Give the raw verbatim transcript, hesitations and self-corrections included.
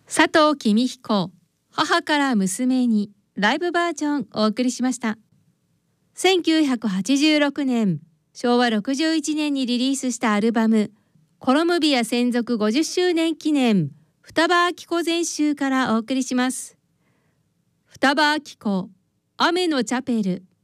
佐藤公彦、母から娘にライブバージョンお送りしました。せんきゅうひゃくはちじゅうろくねん、しょうわろくじゅういちねんにリリースしたアルバムコロムビア専属ごじゅっしゅうねん記念双葉明子全集からお送りします。双葉明子、雨のチャペル。